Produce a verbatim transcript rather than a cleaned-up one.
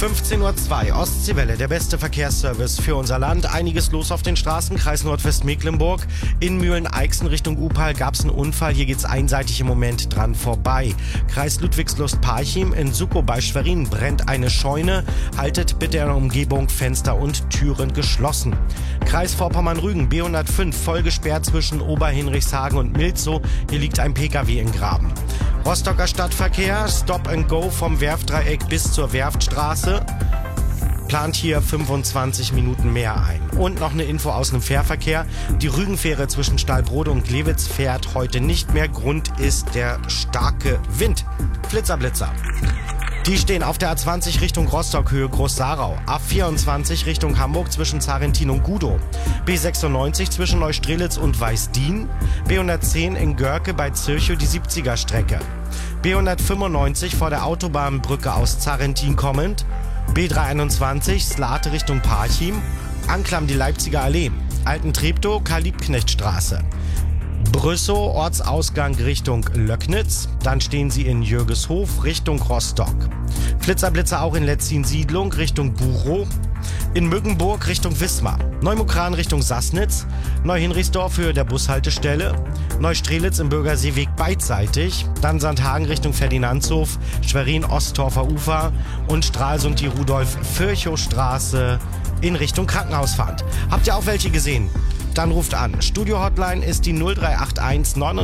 fünfzehn Uhr zwei, Ostseewelle, der beste Verkehrsservice für unser Land. Einiges los auf den Straßen, Kreis Nordwestmecklenburg. In Mühlen-Eichsen Richtung Upal gab es einen Unfall, hier geht's einseitig im Moment dran vorbei. Kreis Ludwigslust-Parchim, in Suckow bei Schwerin brennt eine Scheune. Haltet bitte in der Umgebung Fenster und Türen geschlossen. Kreis Vorpommern-Rügen, B hundertfünf, voll gesperrt zwischen Oberhinrichshagen und Milzow. Hier liegt ein Pkw in Graben. Rostocker Stadtverkehr, Stop and Go vom Werftdreieck bis zur Werftstraße. Plant hier fünfundzwanzig Minuten mehr ein. Und noch eine Info aus dem Fährverkehr. Die Rügenfähre zwischen Stallbrode und Glewitz fährt heute nicht mehr. Grund ist der starke Wind. Flitzerblitzer. Die stehen auf der A zwanzig Richtung Rostock, Höhe Groß-Sarau. A vierundzwanzig Richtung Hamburg zwischen Zarentin und Gudow. B sechsundneunzig zwischen Neustrelitz und Weißdien. B hundertzehn in Görke bei Zirchow die siebziger Strecke. B hundertfünfundneunzig vor der Autobahnbrücke aus Zarentin kommend. B dreihunderteinundzwanzig Slate Richtung Parchim. Anklam die Leipziger Allee. Alten-Treptow, Karl-Liebknecht-Straße. Brüssow, Ortsausgang Richtung Löcknitz. Dann stehen sie in Jürgeshof Richtung Rostock. Flitzerblitzer auch in Letzin-Siedlung Richtung Buchow. In Mückenburg Richtung Wismar. Neumukran Richtung Sassnitz. Neuhinrichsdorf Höhe der Bushaltestelle. Neustrelitz im Bürgerseeweg beidseitig. Dann Sandhagen Richtung Ferdinandshof. Schwerin Osttorfer Ufer. Und Stralsund die Rudolf-Virchow-Straße in Richtung Krankenhausfahrt. Habt ihr auch welche gesehen? Dann ruft an. Studio-Hotline ist die null drei acht eins neun